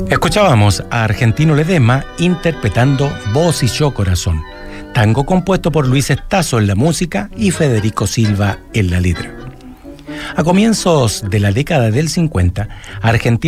Escuchábamos a Argentino Ledesma interpretando Vos y yo corazón, tango compuesto por Luis Estazo en la música y Federico Silva en la letra. A comienzos de la década del 50, Argentina